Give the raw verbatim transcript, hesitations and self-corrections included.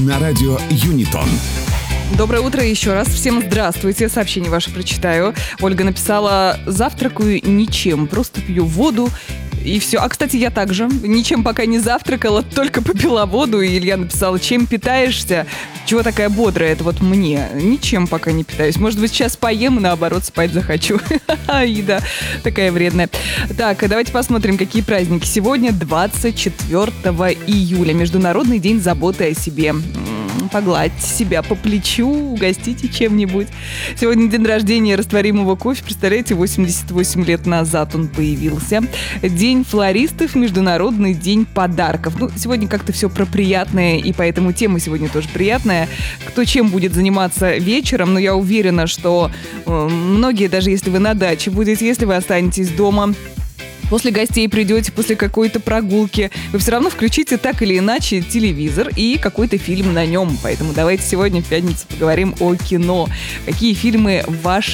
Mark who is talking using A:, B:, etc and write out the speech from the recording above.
A: на радио Юнитон.
B: Доброе утро еще раз. Всем здравствуйте. Сообщение ваше прочитаю. Ольга написала: завтракаю ничем, просто пью воду и все. А, кстати, я также ничем пока не завтракала, только попила воду. И Илья написал: чем питаешься? Чего такая бодрая? Это вот мне. Ничем пока не питаюсь. Может быть, сейчас поем и наоборот спать захочу. Аида такая вредная. Так, давайте посмотрим, какие праздники. Сегодня двадцать четвёртого июля. Международный день заботы о себе. Погладьте себя по плечу, угостите чем-нибудь. Сегодня день рождения растворимого кофе. Представляете, восемьдесят восемь лет назад он появился. День флористов, международный день подарков. Ну, сегодня как-то все про приятное, и поэтому тема сегодня тоже приятная. Кто чем будет заниматься вечером, но я уверена, что э, многие, даже если вы на даче будете, если вы останетесь дома, после гостей придете, после какой-то прогулки, вы все равно включите так или иначе телевизор и какой-то фильм на нем. Поэтому давайте сегодня в пятницу поговорим о кино. Какие фильмы в ваш